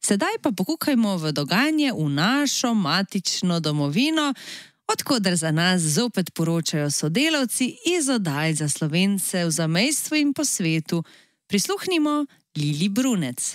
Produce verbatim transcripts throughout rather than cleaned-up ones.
Sedaj pa pokukajmo v dogajanje v našo matično domovino, odkoder za nas zopet poročajo sodelavci iz oddaj za Slovence v zamejstvu in po svetu. Prisluhnimo Lili Brunec.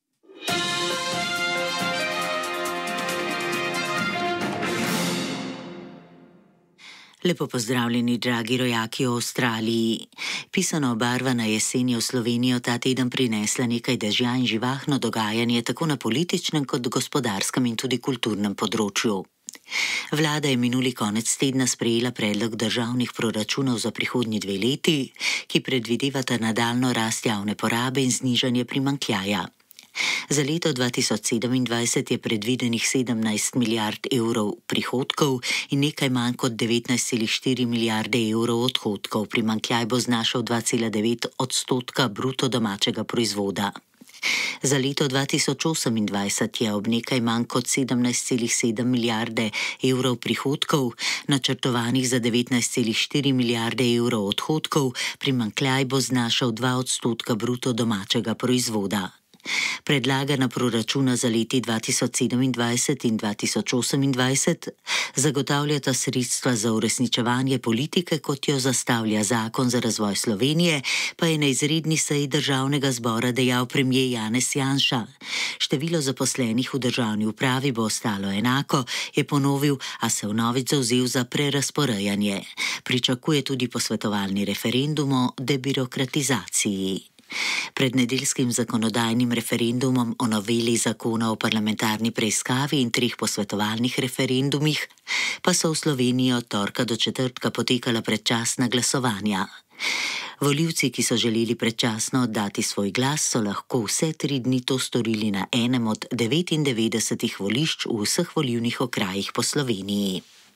Lepo pozdravljeni, dragi rojaki v Avstraliji. Pisano obarvana jesen je v Slovenijo ta teden prinesla nekaj dežja in živahno dogajanje tako na političnem kot gospodarskem in tudi kulturnem področju. Vlada je minuli konec tedna sprejela predlog državnih proračunov za prihodnji dve leti, ki predvidevata nadaljnjo rast javne porabe in znižanje primanjkljaja. Za leto dva tisoč sedemindvajset je predvidenih sedemnajst milijard evrov prihodkov in nekaj manj kot devetnajst celih štiri milijarde evrov odhodkov. Primanjkljaj bo znašal dva celih devet odstotka bruto domačega proizvoda. Za leto dva tisoč osemindvajset je ob nekaj manj kot sedemnajst celih sedem milijarde evrov prihodkov, načrtovanih za devetnajst celih štiri milijarde evrov odhodkov, primanjkljaj bo znašal dva odstotka bruto domačega proizvoda. Predlagana proračuna za leti dva tisoč sedemindvajset in dva tisoč osemindvajset zagotavljata sredstva za uresničevanje politike, kot jo zastavlja Zakon za razvoj Slovenije, pa je na izredni seji Državnega zbora dejal premier Janez Janša. Število zaposlenih v državni upravi bo ostalo enako, je ponovil, a se vnovič zavzel za prerazporejanje. Pričakuje tudi posvetovalni referendum o debirokratizaciji. Pred nedeljskim zakonodajnim referendumom o noveli zakona o parlamentarni preiskavi in treh posvetovalnih referendumih pa so v Sloveniji od torka do četrtka potekala predčasna glasovanja. Volivci, ki so želeli predčasno oddati svoj glas, so lahko vse tri dni to storili na enem od devetindevetdesetih volišč v vseh volilnih okrajih po Sloveniji.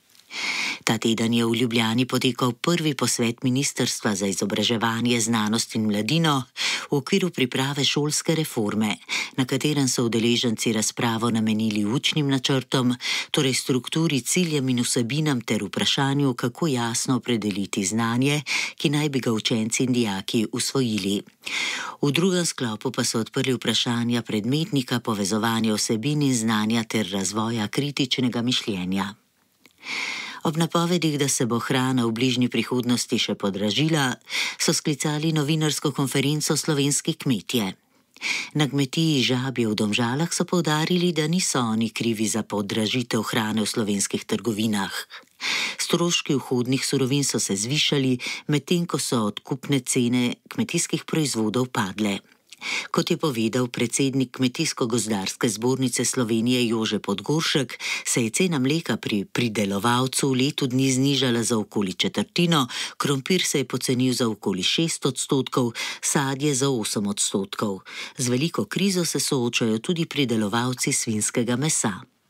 Ta teden je v Ljubljani potekal prvi posvet Ministrstva za izobraževanje, znanost in mladino v okviru priprave šolske reforme, na katerem so udeleženci razpravo namenili učnim načrtom, torej strukturi, ciljem in vsebinam ter vprašanju, kako jasno opredeliti znanje, ki naj bi ga učenci in dijaki usvojili. V drugem sklopu pa so odprli vprašanja predmetnika, povezovanja vsebin in znanja ter razvoja kritičnega mišljenja. Ob napovedih, da se bo hrana v bližnji prihodnosti še podražila, so sklicali novinarsko konferenco Slovenski kmetje. Na kmetiji Žabje v Domžalah so poudarili, da niso oni krivi za podražitev hrane v slovenskih trgovinah. Stroški vhodnih surovin so se zvišali, medtem ko so odkupne cene kmetijskih proizvodov padle. Kot je povedal predsednik Kmetijsko-gozdarske zbornice Slovenije Jože Podgoršek, se je cena mleka pri pridelovalcu v letu dni znižala za okoli četrtino, krompir se je pocenil za okoli šest odstotkov, sadje za osem odstotkov. Z veliko krizo se soočajo tudi pridelovalci svinjskega mesa.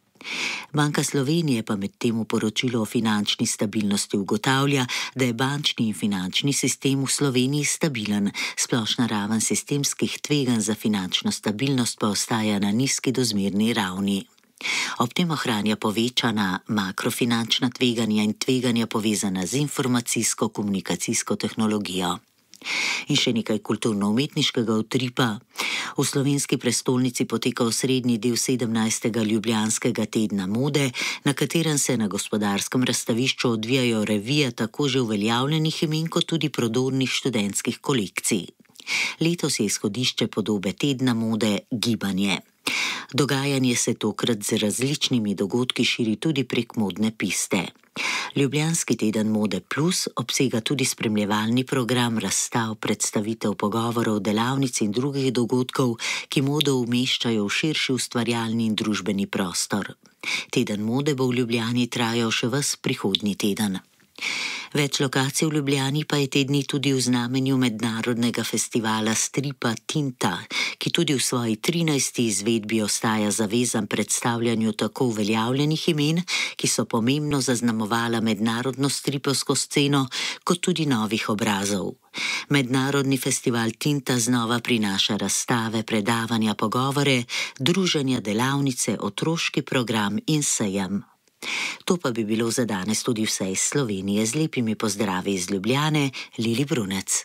Banka Slovenije pa med tem v poročilu o finančni stabilnosti ugotavlja, da je bančni in finančni sistem v Sloveniji stabilen, splošna raven sistemskih tveganj za finančno stabilnost pa ostaja na nizki do zmerni ravni. Ob tem ohranja povečana makrofinančna tveganja in tveganja povezana z informacijsko-komunikacijsko tehnologijo. In še nekaj kulturno-umetniškega utripa. V slovenski prestolnici poteka osrednji del sedemnajstega Ljubljanskega tedna mode, na katerem se na gospodarskem razstavišču odvijajo revije tako že uveljavljenih imen kot tudi prodornih študentskih kolekcij. Letos je izhodišče podobe tedna mode gibanje. Dogajanje se tokrat z različnimi dogodki širi tudi prek modne piste. Ljubljanski teden mode plus obsega tudi spremljevalni program razstav, predstavitev pogovorov, delavnic in drugih dogodkov, ki modo umeščajo v širši ustvarjalni in družbeni prostor. Teden mode bo v Ljubljani trajal še ves prihodnji teden. Več lokacij v Ljubljani pa je te dni tudi v znamenju mednarodnega festivala stripa Tinta, ki tudi v svoji trinajsti izvedbi ostaja zavezan predstavljanju tako uveljavljenih imen, ki so pomembno zaznamovala mednarodno stripovsko sceno, kot tudi novih obrazov. Mednarodni festival Tinta znova prinaša razstave, predavanja, pogovore, druženja, delavnice, otroški program in sejem. To pa bi bilo za danes tudi vse iz Slovenije. Z lepimi pozdravi iz Ljubljane, Lili Brunec.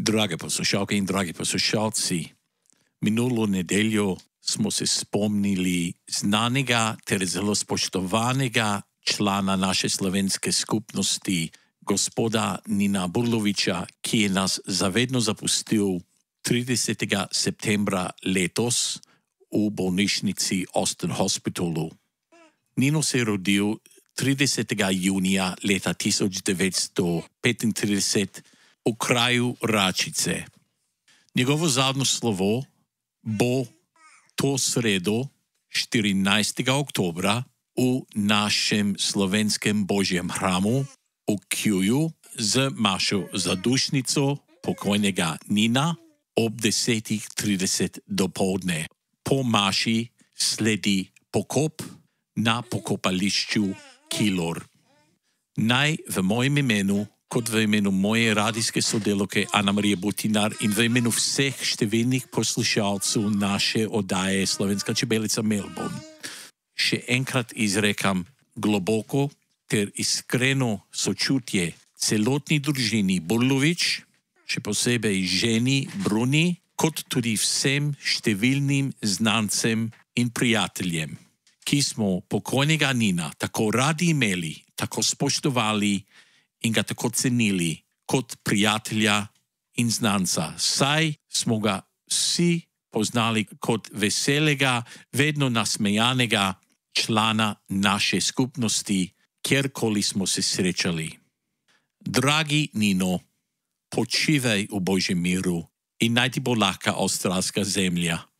Drage poslušalke in dragi poslušalci, minulo nedeljo smo se spomnili znanega ter zelo spoštovanega člana naše slovenske skupnosti, gospoda Nina Burloviča, ki je nas zavedno zapustil tridesetega septembra letos v bolnišnici Austin Hospitalu. Nino se je rodil tridesetega junija leta tisoč devetsto petintrideset v kraju Račice. Njegovo zadnjo slovo bo to sredo, štirinajstega oktobra, v našem slovenskem božjem hramu v Kjuju z mašo za dušnico pokojnega Nina ob desetih trideset dopoldne. Po maši sledi pokop na pokopališču Kilor. Naj v mojem imenu, kot v imenu moje radijske sodelavke Ana Marije Butinar in v imenu vseh številnih poslušalcev naše oddaje Slovenska čebelica Melbourne, še enkrat izrekam globoko ter iskreno sočutje celotni družini Burlovič, še posebej ženi Bruni, kot tudi vsem številnim znancem in prijateljem, ki smo pokojnega Nina tako radi imeli, tako spoštovali in ga tako cenili kot prijatelja in znanca. Saj smo ga vsi poznali kot veselega, vedno nasmejanega člana naše skupnosti, kjerkoli smo se srečali. Dragi Nino, počivaj v božjem miru in naj ti bo lahka avstralska zemlja.